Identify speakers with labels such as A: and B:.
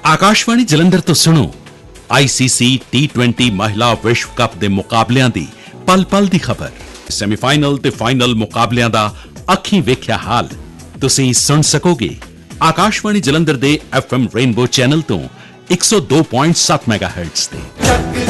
A: ਆਕਾਸ਼ਵਾਣੀ ਜਲੰਧਰ ਤੋਂ ਸੁਣੋ ICC T20 ਮਹਿਲਾ ਵਿਸ਼ਵ ਕੱਪ ਦੇ ਮੁਕਾਬਲਿਆਂ ਦੀ ਪਲ-ਪਲ ਦੀ ਖਬਰ। ਸੈਮੀਫਾਈਨਲ ਤੇ ਫਾਈਨਲ ਮੁਕਾਬਲਿਆਂ ਦਾ ਅੱਖੀਂ ਵੇਖਿਆ ਹਾਲ ਤੁਸੀਂ ਸੁਣ ਸਕੋਗੇ ਆਕਾਸ਼ਵਾਣੀ ਜਲੰਧਰ ਦੇ FM ਰੇਨਬੋ ਚੈਨਲ ਤੋਂ 102.7 ਮੈਗਾਹਰਟਜ਼ ਤੇ।